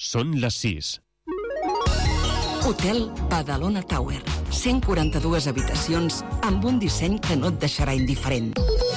Són les 6. Hotel Badalona Tower. 142 habitacions amb un disseny que no et deixarà indiferent.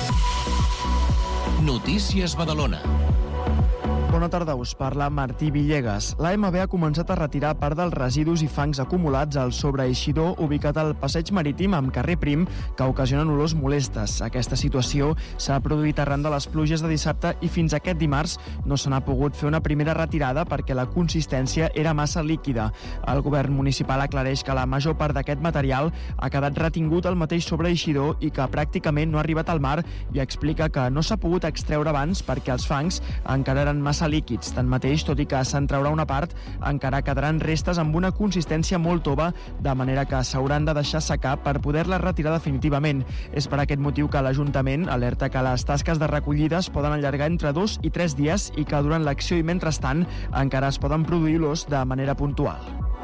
Notícies Badalona. Bona tarda, us parla Martí Villegas. L'AMB ha començat a retirar part dels residus i fangs acumulats al sobreeixidor ubicat al passeig marítim amb carrer Prim, que ocasionen olors molestes. Aquesta situació s'ha produït arran de les pluges de dissabte i fins aquest dimarts no se n'ha pogut fer una primera retirada perquè la consistència era massa líquida. El govern municipal aclareix que la major part d'aquest material ha quedat retingut al mateix sobreeixidor i que pràcticament no ha arribat al mar, i explica que no s'ha pogut extreure abans perquè els fangs encara eren massa líquids. Tanmateix, tot i que se'n traurà una part, encara quedaran restes amb una consistència molt tova, de manera que s'hauran de deixar secar per poder-les retirar definitivament. És per aquest motiu que l'Ajuntament alerta que les tasques de recollida es poden allargar entre 2 i 3 dies i que durant l'acció i mentrestant encara es poden produir olors de manera puntual.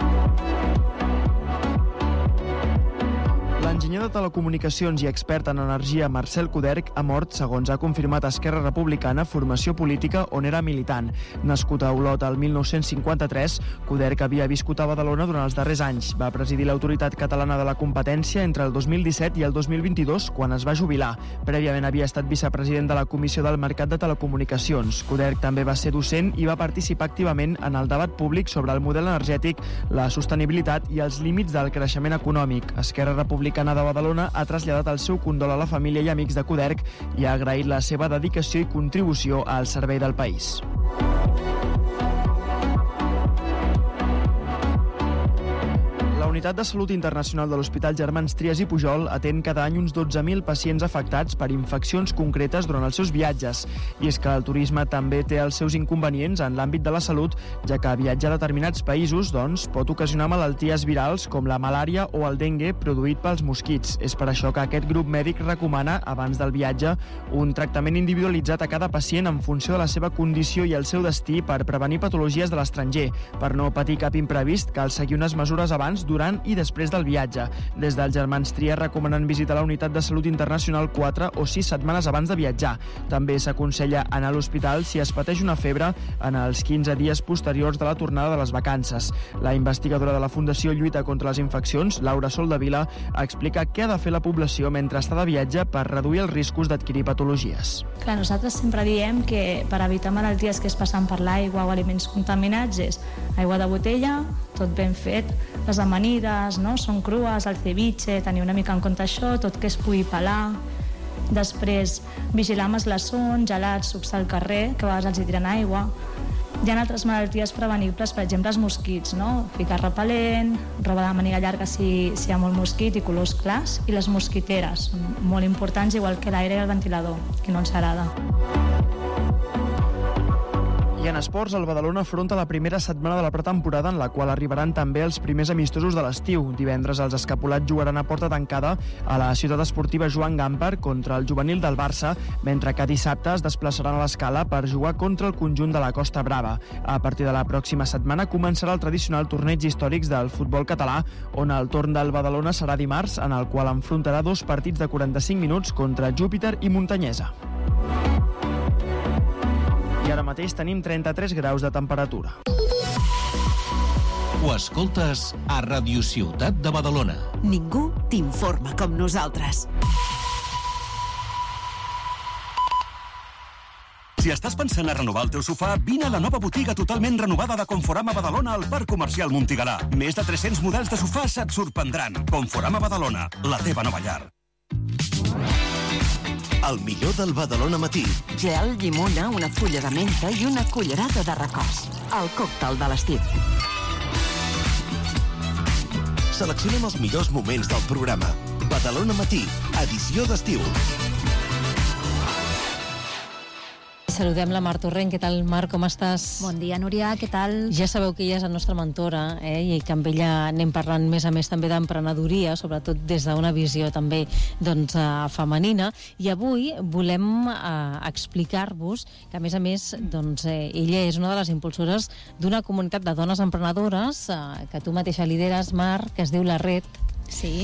L'enginyer de telecomunicacions i expert en energia Marcel Coderch ha mort, segons ha confirmat Esquerra Republicana, formació política on era militant. Nascut a Olot el 1953, Coderch havia viscut a Badalona durant els darrers anys. Va presidir l'Autoritat Catalana de la Competència entre el 2017 i el 2022, quan es va jubilar. Prèviament havia estat vicepresident de la Comissió del Mercat de Telecomunicacions. Coderch també va ser docent i va participar activament en el debat públic sobre el model energètic, la sostenibilitat i els límits del creixement econòmic. Esquerra Republicana de Badalona ha traslladat el seu condol a la família i amics de Coderch i ha agraït la seva dedicació i contribució al servei del país. La Unitat de Salut Internacional de l'Hospital Germans Trias i Pujol atén cada any uns 12.000 pacients afectats per infeccions concretes durant els seus viatges. I és que el turisme també té els seus inconvenients en l'àmbit de la salut, ja que viatjar a determinats països pot ocasionar malalties virals com la malària o el dengue produït pels mosquits. És per això que aquest grup mèdic recomana, abans del viatge, un tractament individualitzat a cada pacient en funció de la seva condició i el seu destí per prevenir patologies de l'estranger. Per no patir cap imprevist, cal seguir unes mesures abans, durant i després del viatge. Des dels Germans Trias recomanen visitar la Unitat de Salut Internacional 4 o 6 setmanes abans de viatjar. També s'aconsella anar a l'hospital si es pateix una febre en els 15 dies posteriors de la tornada de les vacances. La investigadora de la Fundació Lluita contra les Infeccions, Laura Soldevila, explica què ha de fer la població mentre està de viatge per reduir els riscos d'adquirir patologies. Clar, nosaltres sempre diem que per evitar malalties que es passen per l'aigua o aliments contaminats és aigua de botella, tot ben fet, les amanides, no? Són crues, el ceviche, tenir una mica en compte això, tot que es pugui pelar. Després, vigilar amb esglaçons, gelats, sucs al carrer, que a vegades els hi tiren aigua. Hi ha altres malalties prevenibles, per exemple, els mosquits, no? Ficar repel·lent, roba de màniga llarga si hi ha molt mosquit i colors clars, i les mosquiteres, molt importants, igual que l'aire i el ventilador, que no ens agrada. I en esports, el Badalona afronta la primera setmana de la pretemporada, en la qual arribaran també els primers amistosos de l'estiu. Divendres els escapulats jugaran a porta tancada a la ciutat esportiva Joan Gamper contra el juvenil del Barça, mentre que dissabte es desplaçaran a l'Escala per jugar contra el conjunt de la Costa Brava. A partir de la pròxima setmana començarà el tradicional torneig històrics del futbol català, on el torn del Badalona serà dimarts, en el qual enfrontarà 2 partits de 45 minuts contra Júpiter i Muntanyesa. I ara mateix tenim 33 graus de temperatura. Ho escoltes a Radio Ciutat de Badalona. Ningú t'informa com nosaltres. Si estàs pensant a renovar el teu sofà, vine a la nova botiga totalment renovada de Conforama Badalona al Parc Comercial Montigalà. Més de 300 models de sofàs et sorprendran. Conforama Badalona, la teva nova llar. El millor del Badalona Matí. Gel, llimona, una fulla de menta i una cullerada de recòs. El còctel de l'estiu. Seleccionem els millors moments del programa. Badalona Matí, edició d'estiu. Saludem la Mar Torrent. Què tal, Mar? Com estàs? Bon dia, Núria. Què tal? Ja sabeu que ella és la nostra mentora, i que amb ella anem parlant més a més també d'emprenedoria, sobretot des d'una visió també femenina. I avui volem explicar-vos que, a més, ella és una de les impulsores d'una comunitat de dones emprenedores que tu mateixa lideres, Mar, que es diu La Red. Sí.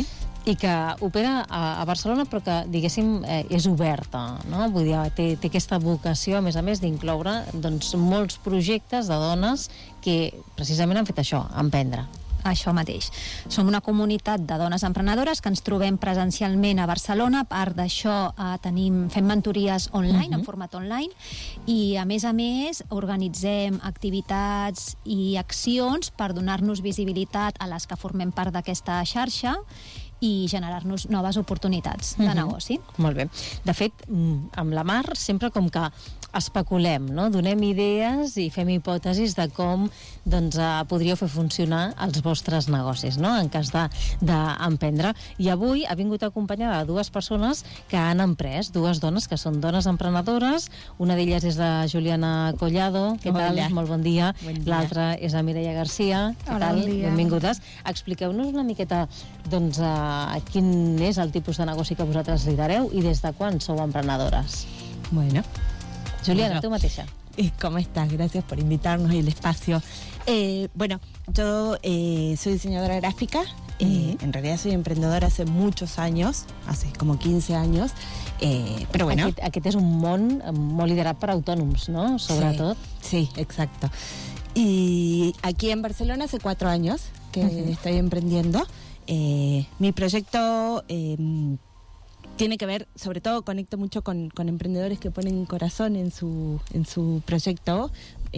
I que opera a Barcelona, però que, diguéssim, és oberta, no? Vull dir, té aquesta vocació, a més, d'incloure doncs, molts projectes de dones que precisament han fet això, emprendre. Això mateix. Som una comunitat de dones emprenedores que ens trobem presencialment a Barcelona. A part d'això, fem mentories online, en format online, i a més, organitzem activitats i accions per donar-nos visibilitat a les que formem part d'aquesta xarxa i generar-nos noves oportunitats de negoci. Molt bé. De fet, amb la Mar sempre com que especulem, no? Donem idees i fem hipòtesis de com doncs, podríeu fer funcionar els vostres negocis, no? En cas d'emprendre. I avui ha vingut acompanyada de dues persones que han emprès, dues dones que són dones emprenedores. Una d'elles és la Juliana Collado. Què tal? Molt bon dia. L'altra és la Mireia Garcia. Què tal? Benvingudes. Expliqueu-nos una miqueta doncs, quin és el tipus de negoci que vosaltres lidereu i des de quan sou emprenedores. Bueno. Juliana, tú mateixa. ¿Cómo estás? Gracias por invitarnos y el espacio. Bueno, yo soy diseñadora gráfica. En realidad soy emprendedora hace muchos años, hace como 15 años. Pero bueno. Aquest és un món molt liderat per autònoms, no? Sobretot. Sí, exacto. Y aquí en Barcelona hace 4 años que estoy emprendiendo. Mi proyecto tiene que ver, sobre todo conecto mucho con emprendedores que ponen corazón en su proyecto.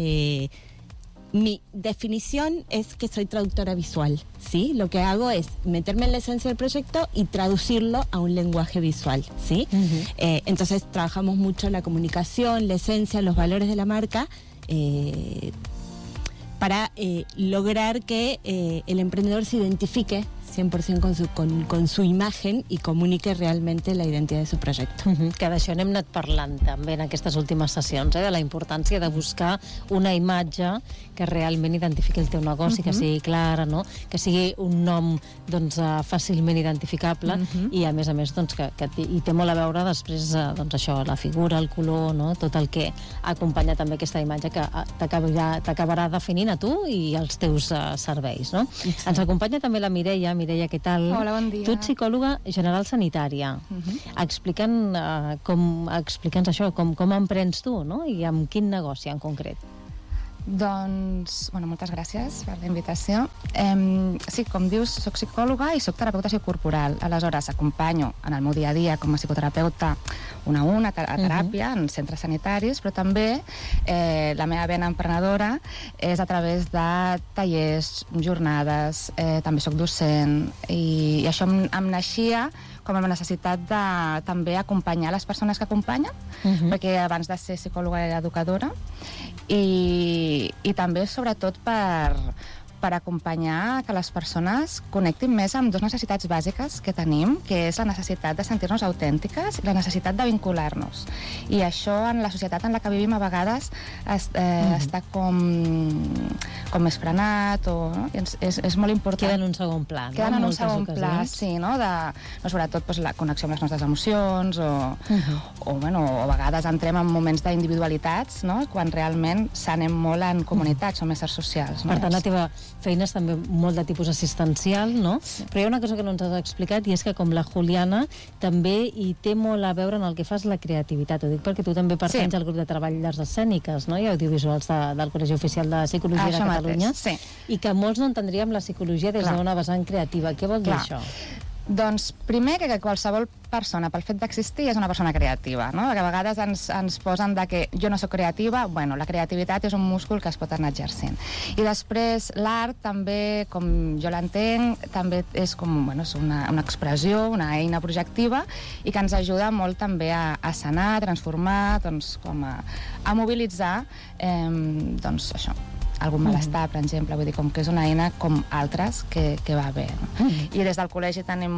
Mi definición es que soy traductora visual, ¿sí? Lo que hago es meterme en la esencia del proyecto y traducirlo a un lenguaje visual, ¿sí? Entonces trabajamos mucho la comunicación, la esencia, los valores de la marca, para lograr que el emprendedor se identifique 100% con su imagen i comunique realment la identitat del seu projecte. Que d'això n'hem anat parlant també en aquestes últimes sessions, de la importància de buscar una imatge que realment identifiqui el teu negoci, que sigui clara, no? Que sigui un nom doncs, fàcilment identificable i a més doncs, que té molt a veure després doncs, això, la figura, el color, no? Tot el que acompanya també aquesta imatge que t'acabarà definint a tu i els teus serveis, no? Sí. Ens acompanya també la Mireia. Mireia, què tal? Hola, bon dia. Tu ets psicòloga general sanitària. Explica'ns això, com emprens tu, no? I amb quin negoci en concret? Doncs, moltes gràcies per la invitació. Sí, com dius, soc psicòloga i soc terapeuta psicocorporal. Aleshores, acompanyo en el meu dia a dia com a psicoterapeuta a teràpia en centres sanitaris, però també la meva vena emprenedora és a través de tallers, jornades, també soc docent i això em naixia com a necessitat de també acompanyar les persones que acompanyen, perquè abans de ser psicòloga era educadora, i també sobretot per acompanyar que les persones connectin més amb dues necessitats bàsiques que tenim, que és la necessitat de sentir-nos autèntiques i la necessitat de vincular-nos. I això en la societat en la que vivim a vegades està com més frenat, és molt important. Queden en un segon pla, no? Queden en un segon pla, sí, no? Sobretot la connexió amb les nostres emocions o a vegades entrem en moments d'individualitats, no? Quan realment s'anem molt en comunitats, som éssers socials. Per tant, la teva feina és també molt de tipus assistencial, no? Sí. Però hi ha una cosa que no ens has explicat i és que com la Juliana també hi té molt a veure en el que fas la creativitat. Ho dic perquè tu també pertanys al grup de treball d'arts escèniques, no? I audiovisuals del Col·legi Oficial de Psicologia de Catalunya. I que molts no entendríem la psicologia des d'una vessant creativa. Què vol dir això? Doncs primer que qualsevol persona, pel fet d'existir, és una persona creativa, no? Que a vegades ens posen que jo no soc creativa. La creativitat és un múscul que es pot anar exercint. I després l'art també, com jo l'entenc, també és com és una expressió, una eina projectiva i que ens ajuda molt també a sanar, a transformar, a mobilitzar això, algun malestar, per exemple, vull dir, com que és una eina com altres que va bé. No? I des del col·legi tenim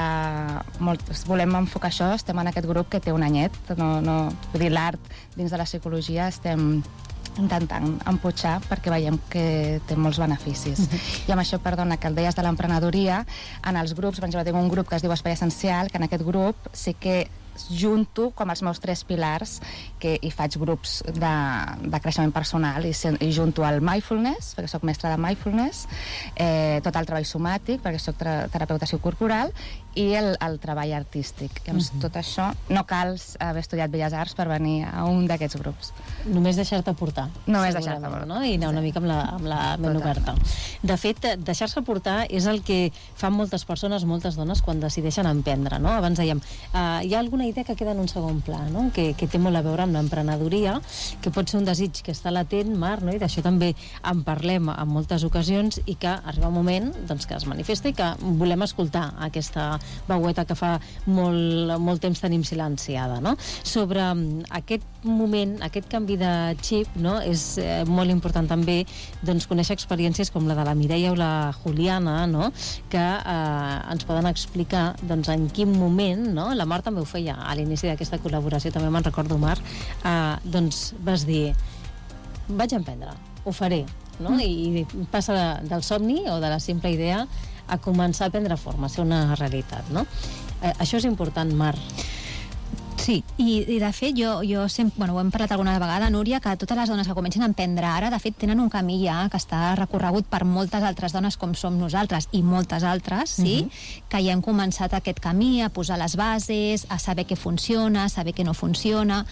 volem enfocar això, estem en aquest grup que té un anyet, vull dir, l'art dins de la psicologia estem intentant emputxar perquè veiem que té molts beneficis. I amb això, perdona, que el deies de l'emprenedoria, en els grups, per exemple, tinc un grup que es diu Espai Essencial, que en aquest grup sí que junto com els meus 3 pilars i faig grups de creixement personal i junto al mindfulness, perquè soc mestra de mindfulness, tot el treball somàtic, perquè soc terapeuta psicocorporal, i el treball artístic. Llavors, tot això no cal haver estudiat Belles Arts per venir a un d'aquests grups. Només deixar-te portar. Només deixar-te portar. No? I anar una mica amb la ment oberta. De fet, deixar-se portar és el que fan moltes persones, moltes dones, quan decideixen emprendre. No? Abans dèiem, hi ha alguna idea que queda en un segon pla, no? que té molt a veure amb l'emprenedoria, que pot ser un desig que està latent, Mar, no? I d'això també en parlem en moltes ocasions, i que arriba un moment doncs, que es manifesta i que volem escoltar aquesta veueta que fa molt temps tenim silenciada. No? Sobre aquest moment, aquest canvi de xip, no? És molt important també doncs, conèixer experiències com la de la Mireia o la Juliana, no? Que ens poden explicar doncs, en quin moment, no? La Mar també ho feia a l'inici d'aquesta col·laboració, també me'n recordo, Mar, doncs vas dir, vaig emprendre, ho faré, no? I passa del somni o de la simple idea a començar a prendre forma, a ser una realitat, no? Això és important, Mar. Sí, i de fet jo sempre, ho hem parlat alguna vegada, Núria, que totes les dones que comencen a emprendre ara, de fet, tenen un camí ja que està recorregut per moltes altres dones com som nosaltres i moltes altres, sí? Que ja hem començat aquest camí, a posar les bases, a saber què funciona, a saber què no funciona,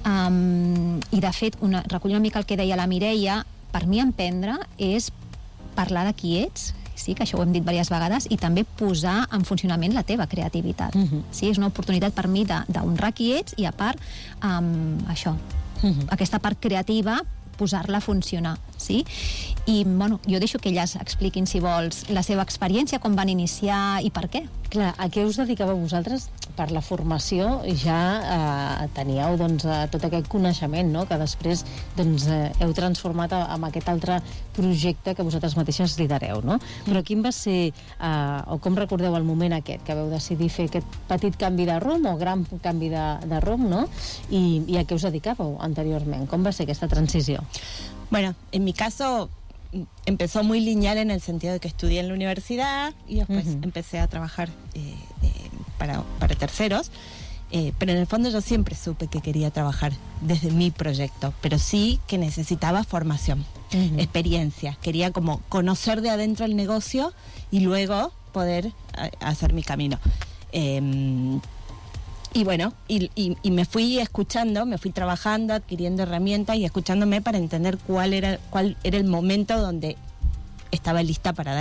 i de fet, recollint una mica el que deia la Mireia, per mi emprendre és parlar de qui ets, sí, que això ho hem dit diverses vegades, i també posar en funcionament la teva creativitat. Sí, és una oportunitat per mi d'honrar qui ets i, a part, això, aquesta part creativa, posar-la a funcionar, sí? I, jo deixo que elles expliquin, si vols, la seva experiència, com van iniciar i per què. Clar, a què us dedicàveu vosaltres? Per la formació ja teníeu doncs, tot aquest coneixement, no? Que després doncs, heu transformat en aquest altre projecte que vosaltres mateixes lidereu, no? Però quin va ser, o com recordeu el moment aquest, que vau decidir fer aquest petit canvi de rumb o gran canvi de rumb, no? I a què us dedicàveu anteriorment? Com va ser aquesta transició? Bueno, en mi caso empezó muy lineal en el sentido de que estudié en la universidad y después empecé a trabajar para terceros, pero en el fondo yo siempre supe que quería trabajar desde mi proyecto, pero sí que necesitaba formación, experiencia, quería como conocer de adentro el negocio y luego poder hacer mi camino. Y bueno, y me fui escuchando, me fui trabajando, adquiriendo herramientas y escuchándome para entender cuál era el momento donde estaba lista para dar